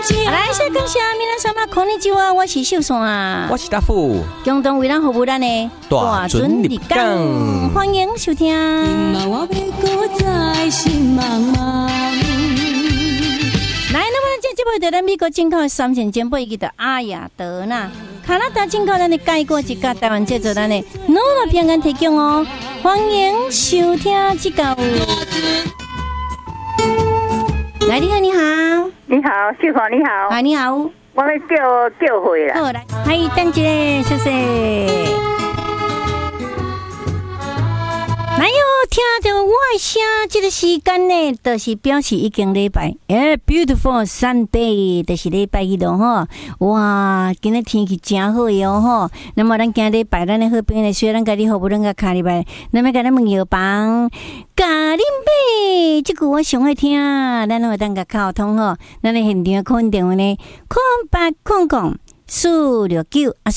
来，谢感谢皆さんこんにちは，我是秀山， 我是大富， 共同为咱服务咱的大准立港， 欢迎收听。来，那么这节目在咱美国进口3线前辈，伊个阿雅德纳，加拿大进口咱的改过一家台湾制作咱的努力平安提供哦，欢迎收听这个。来，你好，你好， 你好，秀华，你好， 你好， 我来叫回啦。 好，来，嗨，等一下，谢谢。来哟，听到我的声，这个时间呢，就是表示已经礼拜，beautiful Sunday， 就是礼拜一了哈。哇，今日天气真好哟哈。那么咱今礼拜咱的好朋友，虽然家己好不容易卡礼拜，那么甲咱问药房，咖喱贝，这句我上爱听，咱会当甲沟通吼。咱的现场空电话呢，0800。469啊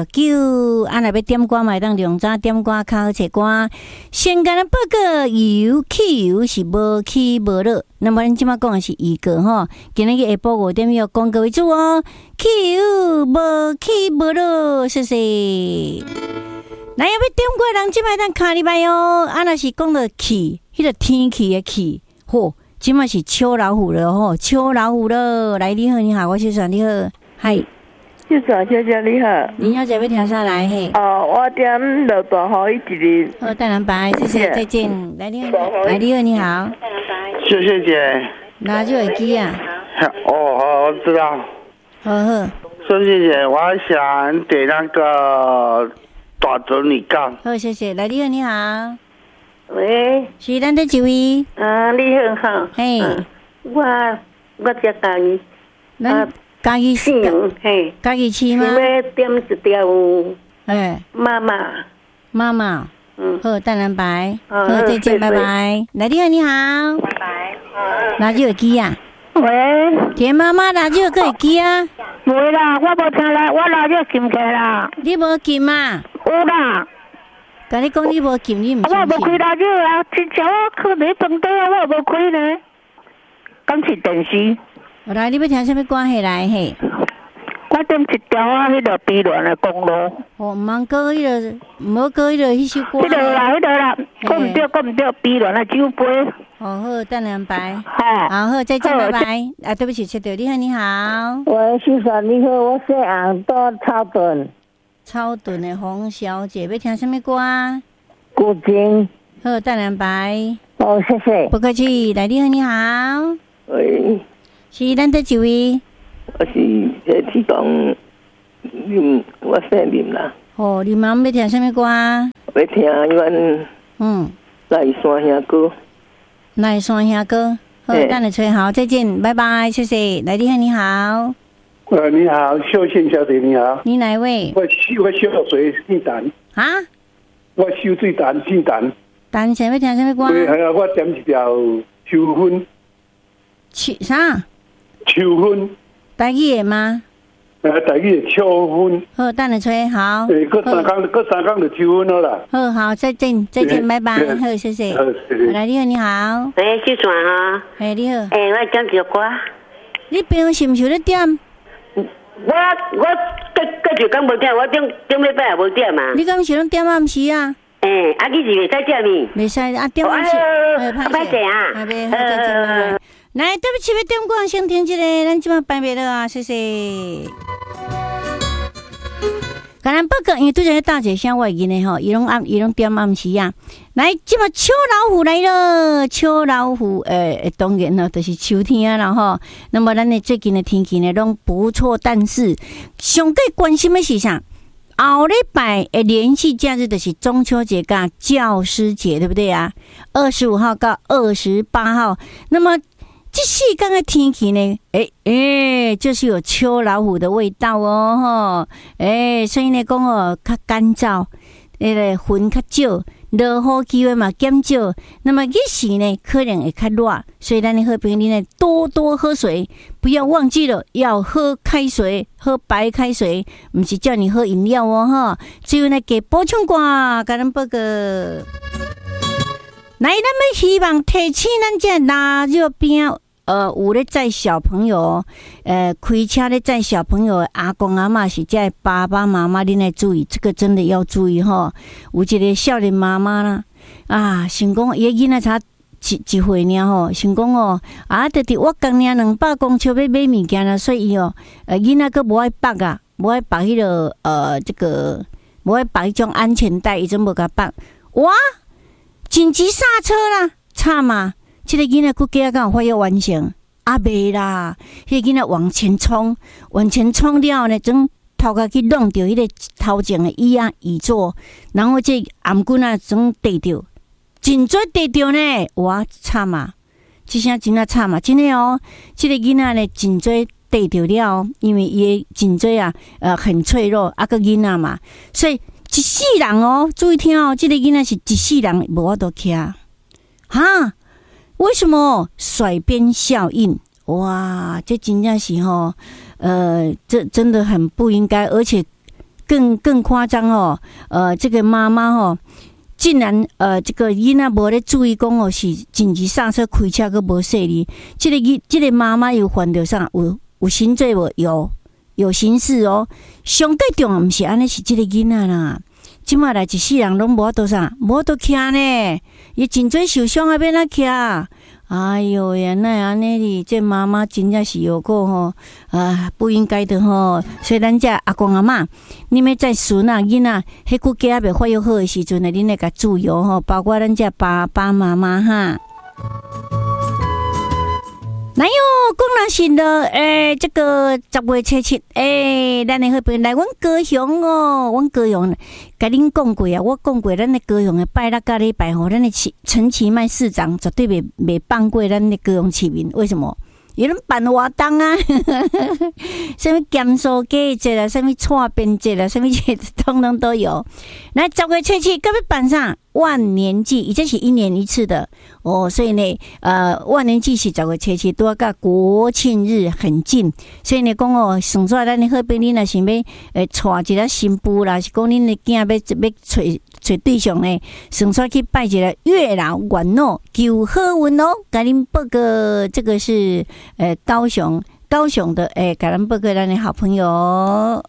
，469啊！若要点歌嘛，当量早点歌，较好找歌。先甲咱报告油汽油是无起无落，那么咱即马讲的是预告吼。今日下晡5点要广告为主哦，汽油无起无落，谢谢。来，要点歌人即摆当卡礼拜哦。啊，若是讲到气，迄个天气的气，吼，即马是秋老虎了吼，秋老虎了。来，你好，你好，我是说你好，嗨。 秀华小姐你好， 林小姐要听啥来嘿？ 我点落大雨一日。 好，大人拜，谢谢，再见。来，你好，来，你好，你好。 谢谢姐。 拿就耳机啊。 哦，好，我知道。 好。 谢谢姐，我想点那个大准你讲。 好，谢谢。来，你好，你好。 喂， 是咱的几位？ 你好。 嘿。 我只家己。 家己是嘿， 家己吃吗？ 要点一条，妈妈， 好，大人拜，好，再见，拜拜。来，你好，你好， 拜拜。 拿就耳机啊？ 喂， 田妈妈拿就个耳机啊？ 没啦，我无听啦，我拿就禁起啦。 你无禁啊？ 有啦。 甲你讲你无禁，你唔相信？ 我无开拿就啊，之前我去你房间我无开呢，讲是电视。 来，你要听什么歌下来嘿？ 我点一条迄个碧莲的公路。 唔茫过迄个，唔好过迄个迄首歌。 迄个啦，讲唔对，碧莲的酒杯。 好，等两拜。好，再见，拜拜。啊，对不起，切掉。你好，你好。 喂，先生你好，我姓洪，到草屯。 草屯的洪小姐，要听什么歌啊？ 古筝。 好，等两拜。 好，谢谢。 不客气。来，你好，你好。 喂。 是咱的几位？ 我是提供林，我姓林啦。 哦，你妈要听什么歌啊？ 要听阮来山兄歌。 来山兄歌，好，等你吹好，再见，拜拜，谢谢。来，你好，你好。 你好，秀倩小姐，你好。 你哪位？ 我修水姓陈。 啊？ 我修水陈姓陈。 陈想要听什么歌？ 对，系啊，我点一条秋分。 啥？ 秋分， 台语的吗？ 台语的秋分。 好，等你吹好。 过三天就秋分了啦。 好，再见，拜拜。好，谢谢。来，你好，你好。 喂，秀传哈。 你好。 我点一首歌。你平常是唔是咧点？ 我就讲无点，我顶礼拜也无点嘛。 你敢是拢点啊？唔是啊？ 你是袂使点呢？ 袂使啊，点啊是。 歹势啊。 好，再见，拜拜。来，对不起，要点歌先听一个，咱即马摆袂了啊，谢谢。甲咱报告，因为拄则大姐声我会记呢吼，伊拢点暗时啊。来，即马秋老虎来了，秋老虎，当然咯，就是秋天啦吼。那么咱的最近的天气呢，拢不错，但是上最关心的是啥？后礼拜的连续假日就是中秋节跟教师节，对不对啊？25号到28号，那么这世间的天气呢，就是有秋老虎的味道哦，所以呢讲哦，较干燥，云较少，落雨机会嘛减少，那么日时呢可能会较热，所以咱的好朋友呢多多喝水，不要忘记了要喝开水，喝白开水，不是叫你喝饮料哦哈。只有呢给补充歌，甲咱报告。来，咱们希望提醒咱这腊肉饼， 有咧载小朋友，开车咧载小朋友，阿公阿嬷是在爸爸妈妈，恁来注意，这个真的要注意吼。有一个少年妈妈啦，想讲伊囡仔才一岁尔吼，想讲就伫我讲尔200公尺要买物件啦，所以伊囡仔佫无爱绑啊，无爱绑迄个这个，无爱绑迄种安全带，伊真无甲绑，哇！紧急刹车啦，差嘛！这个囡仔骨架敢有发育完成？未啦，迄个囡仔往前冲了呢，整头壳去弄到迄个头前的椅座，然后这颔棍啊，整跌着，真做跌着呢！哇，差嘛！这声真啊差嘛！真的哦，这个囡仔呢，真做跌着了，因为伊的颈椎很脆弱，个囡仔嘛，所以。一世人哦，注意听哦，这个囡仔是一世人无法度骑哈？为什么甩鞭效应？哇，这真正是这真的很不应该，而且更夸张哦。这个妈妈竟然这个囡仔无咧注意讲是紧急刹车开车佫无细哩。这个妈妈有犯着啥？有刑罪无？有刑事哦，上最重要毋是安尼，是这个囡仔啦。即马来一世人拢无法度啥，无法度骑呢，伊真侪受伤啊，要哪骑？哎哟，原来安尼哩，这妈妈真正是有够不应该的吼。所以咱这阿公阿嬷，你们在孙啊囡仔，迄骨架未发育好的时阵呢，恁来甲注意吼，包括咱这爸爸妈妈哈。哪有讲若是的这个10月初7，咱的迄边来阮高雄哦，阮高雄甲恁讲过啊，我讲过咱的高雄的拜六甲礼拜吼，咱的陈其迈市长绝对袂放过咱的高雄市民，为什么？有人办活动啊，什么咸酥鸡节啦，什么串边节啦，什么节通通都有。那10月初7，搁要办啥？万年祭，伊这是1年1次的哦，所以呢，万年祭是10月初7，拄甲国庆日很近，所以呢，讲算出来咱的好朋友，若想要带一个新妇啦，是讲恁的囝要找对象呢，算出来去拜一个月老元老求好运哦，甲恁报个这个是高雄的甲咱报个咱的好朋友。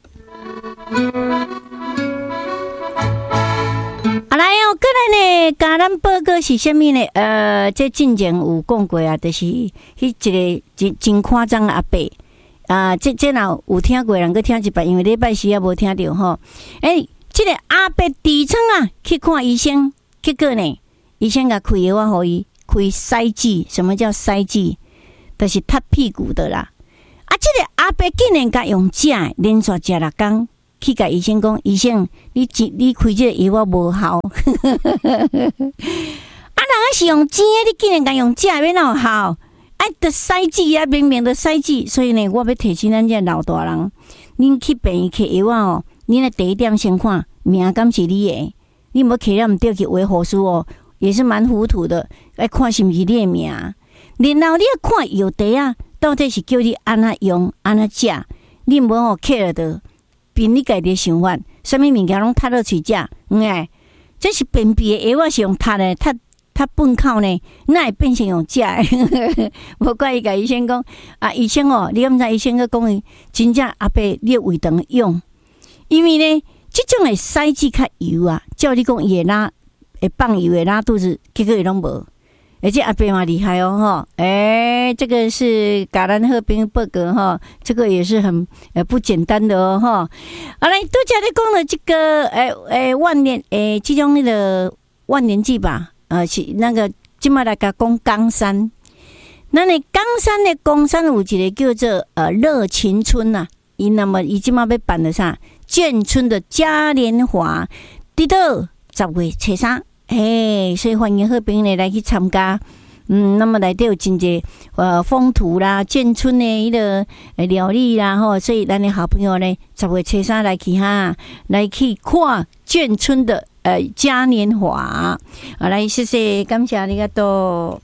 来哦，过来呢，甲咱报告是啥物呢？这之前有讲过啊，就是迄一个真夸张的阿伯这若有听过人，佮听一摆，因为礼拜四也无听到吼。这个阿伯痔疮去看医生，结果呢，医生甲开药互伊开塞剂。什么叫塞剂？就是踢屁股的啦。这个阿伯竟然甲用食，连续食6天。去甲医生讲，医生，你开这个药无效。人是用钱的，你竟然甲用假要哪有效？的塞剂啊，明明的塞剂。所以呢，我要提醒咱这老大人，恁去病院摕药哦，恁的第一点先看命敢是你的，你无摕了唔对去为护士哦，也是蛮糊涂的。要看是毋是你的命，然后你要看药袋啊，到底是叫你安怎用安怎食，你无care 的。凭你家己的想法，什么物件拢踢落去食，这是便秘的药，是用踢的，踢粪口呢，那会变成用食的。无怪伊甲医生讲医生你敢知医生个讲伊真正阿伯你胃肠用，因为呢，这种的塞剂较油啊，照你讲伊会放油会拉肚子，结果伊拢无。而且阿伯嘛厉害哦，这个是甲咱好朋友报告哈，这个也是很不简单的哦哈。好来，拄则咧讲了这个万年其中那个万年祭吧，是那个今麦来甲讲冈山，那你冈山的冈山有一个叫做热情村呐，那么伊今麦要办的啥眷村的嘉年华，伫倒10月初3。所以欢迎好朋友来去参加。那么内底有真济风土啦、眷村的迄个料理啦吼，所以咱的好朋友呢10月初3来去来去看眷村的嘉年华。好，来谢谢，感谢你个多。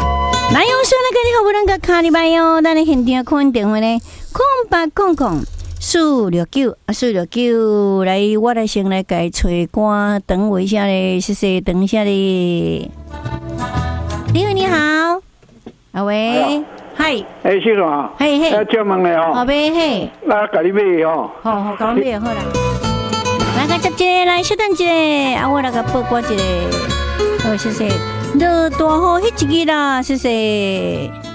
来，我说那个你好，不能个卡里拜哟，咱的现场看电话呢，0800 469，469，来，我来先来改吹歌，等我一下嘞，谢谢，等一下嘞。你好，阿喂，嗨， 先生啊， 嘿， 借问你哦， 好呗，嘿， 那甲你买哦， 好，甲我买好啦。来个接一个，来稍等一下，我来个报歌一个，好，谢谢。落大雨迄一日啦，谢谢。